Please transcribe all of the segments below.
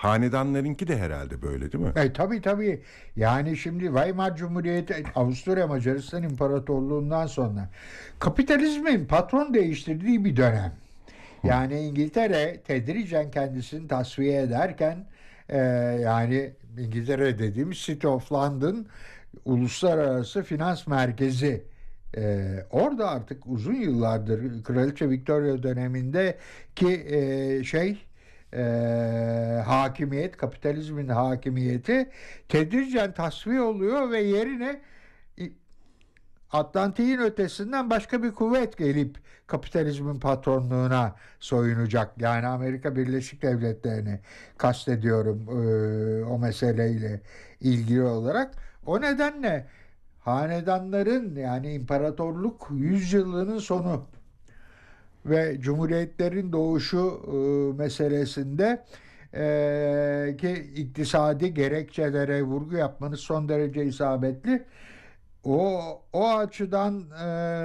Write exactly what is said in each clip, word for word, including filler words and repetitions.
Hanedanlarınki de herhalde böyle değil mi? E, tabii tabii. Yani şimdi Weimar Cumhuriyeti, Avusturya Macaristan İmparatorluğu'ndan sonra kapitalizmin patron değiştirdiği bir dönem. Yani İngiltere tedricen kendisini tasfiye ederken e, yani İngiltere dediğimiz City of London uluslararası finans merkezi, e, orada artık uzun yıllardır Kraliçe Victoria döneminde ki e, şey e, hakimiyet, kapitalizmin hakimiyeti tedricen tasfiye oluyor ve yerine Atlantik'in ötesinden başka bir kuvvet gelip kapitalizmin patronluğuna soyunacak. Yani Amerika Birleşik Devletleri'ni kastediyorum e, o meseleyle ilgili olarak. O nedenle hanedanların, yani imparatorluk yüzyılının sonu ve cumhuriyetlerin doğuşu e, meselesinde e, ki iktisadi gerekçelere vurgu yapmanız son derece isabetli. O o açıdan e,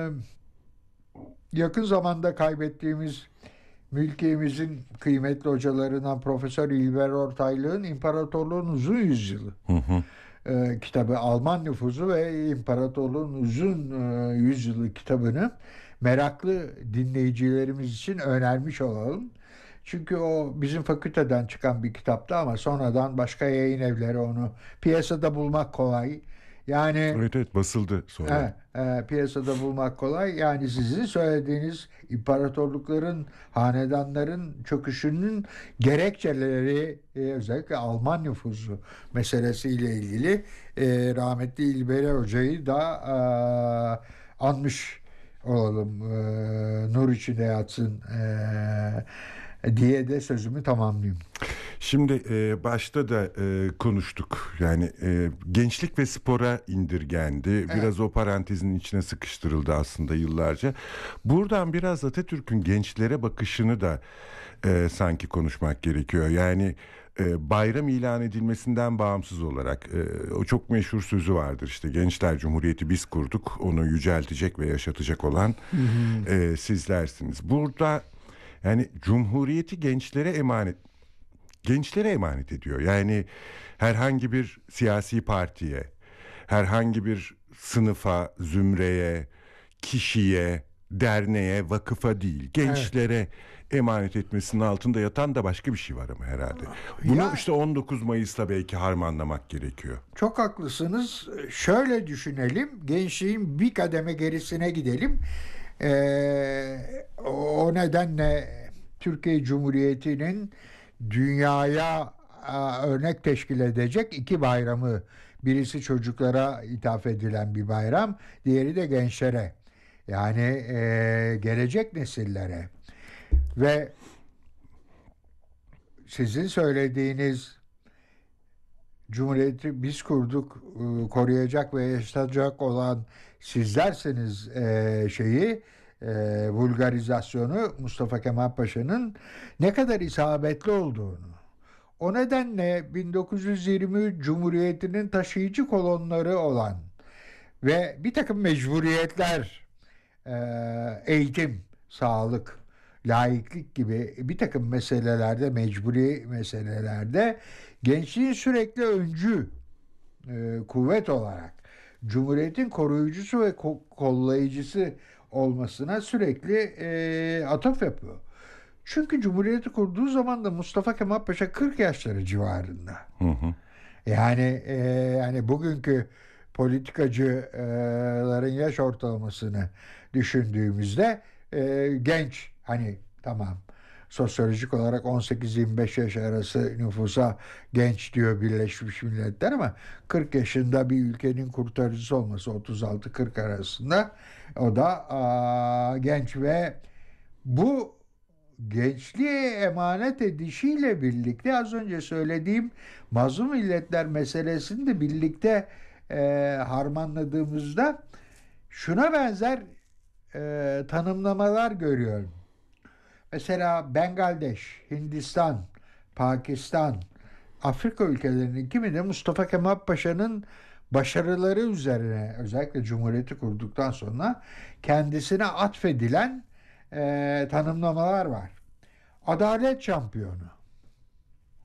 yakın zamanda kaybettiğimiz mülkiyemizin kıymetli hocalarından Profesör İlber Ortaylı'nın İmparatorluğun Uzun Yüzyılı Hı hı. e, kitabı, Alman nüfuzu ve İmparatorluğun Uzun e, Yüzyılı kitabını meraklı dinleyicilerimiz için önermiş olalım. Çünkü o bizim fakülteden çıkan bir kitaptı ama sonradan başka yayın evleri onu piyasada bulmak kolay. Yani Evet evet, basıldı sonra. Evet, e, piyasada bulmak kolay. Yani sizin söylediğiniz imparatorlukların, hanedanların çöküşünün gerekçeleri, e, özellikle Alman nüfusu meselesiyle ilgili e, rahmetli İlber Hoca'yı da e, anmış olalım. E, nur içinde yatsın e, diye de sözümü tamamlayayım. Şimdi e, başta da e, konuştuk. Yani e, gençlik ve spora indirgendi. Evet. Biraz o parantezin içine sıkıştırıldı aslında yıllarca. Buradan biraz Atatürk'ün gençlere bakışını da e, sanki konuşmak gerekiyor. Yani e, bayram ilan edilmesinden bağımsız olarak e, o çok meşhur sözü vardır işte: Gençler Cumhuriyeti biz kurduk, onu yüceltecek ve yaşatacak olan Hı hı. e, sizlersiniz. Burada yani Cumhuriyeti gençlere emanet gençlere emanet ediyor. Yani herhangi bir siyasi partiye, herhangi bir sınıfa, zümreye, kişiye, derneğe, vakıfa değil, Evet. gençlere emanet etmesinin altında yatan da başka bir şey var ama herhalde. Bunu Ya, işte on dokuz Mayıs'ta belki harmanlamak gerekiyor. çok haklısınız. Şöyle düşünelim. Gençliğin bir kademe gerisine gidelim. Ee, o nedenle Türkiye Cumhuriyeti'nin dünyaya a, örnek teşkil edecek iki bayramı. Birisi çocuklara ithaf edilen bir bayram, diğeri de gençlere. Yani e, gelecek nesillere. Ve sizin söylediğiniz Cumhuriyeti biz kurduk, e, koruyacak ve yaşatacak olan sizlersiniz e, şeyi, e, vulgarizasyonu Mustafa Kemal Paşa'nın ne kadar isabetli olduğunu. O nedenle bin dokuz yüz yirmi üç Cumhuriyeti'nin taşıyıcı kolonları olan ve bir takım mecburiyetler, e, eğitim, sağlık, laiklik gibi bir takım meselelerde, mecburi meselelerde gençliğin sürekli öncü e, kuvvet olarak Cumhuriyet'in koruyucusu ve ko- kollayıcısı olmasına sürekli e, atıf yapıyor. Çünkü Cumhuriyeti kurduğu zaman da Mustafa Kemal Paşa kırk yaşları civarında. Hı hı. Yani e, yani bugünkü politikacıların yaş ortalamasını düşündüğümüzde e, genç, hani tamam, sosyolojik olarak on sekiz yirmi beş yaş arası nüfusa genç diyor Birleşmiş Milletler ama kırk yaşında bir ülkenin kurtarıcısı olması, otuz altı kırk arasında, o da aa, genç ve bu gençliğe emanet edişiyle birlikte az önce söylediğim mazlum milletler meselesini de birlikte e, harmanladığımızda şuna benzer e, tanımlamalar görüyorum. Mesela Bangladeş, Hindistan, Pakistan, Afrika ülkelerinin kiminde Mustafa Kemal Paşa'nın başarıları üzerine, özellikle Cumhuriyeti kurduktan sonra kendisine atfedilen e, tanımlamalar var. Adalet şampiyonu,